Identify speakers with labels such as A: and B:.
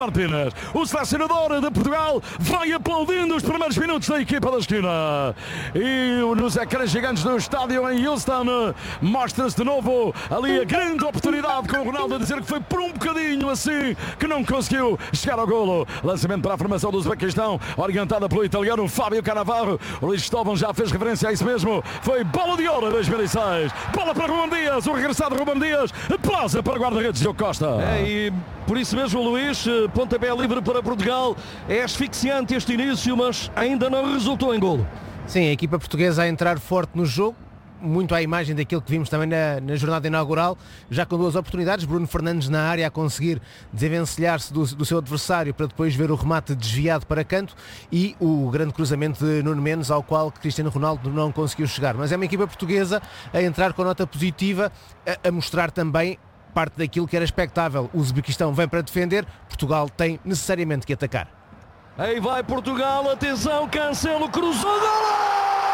A: Martínez, o selecionador de Portugal, vai aplaudindo os primeiros minutos da equipa da esquina. E nos ecrãs gigantes do estádio em Houston, mostra-se de novo ali a grande oportunidade com o Ronaldo a dizer que foi por um bocadinho assim que não conseguiu chegar ao golo. Lançamento para a formação do Uzbequistão, orientada pelo italiano Fábio Cannavaro. O Luís Cristóvão já fez referência a isso mesmo. Foi bola de ouro em 2006. Bola para Ruben Dias, o regressado Ruben Dias. Pausa para guarda-redes Diogo Costa.
B: E por isso mesmo, Luís, pontapé livre para Portugal. É asfixiante este início, mas ainda não resultou em golo.
C: Sim, a equipa portuguesa a entrar forte no jogo, muito à imagem daquilo que vimos também na jornada inaugural, já com duas oportunidades, Bruno Fernandes na área a conseguir desenvencilhar-se do seu adversário para depois ver o remate desviado para canto e o grande cruzamento de Nuno Mendes, ao qual Cristiano Ronaldo não conseguiu chegar. Mas é uma equipa portuguesa a entrar com nota positiva, a mostrar também parte daquilo que era expectável. O Uzbequistão vem para defender, Portugal tem necessariamente que atacar.
B: Aí vai Portugal, atenção, Cancelo cruzou, golo!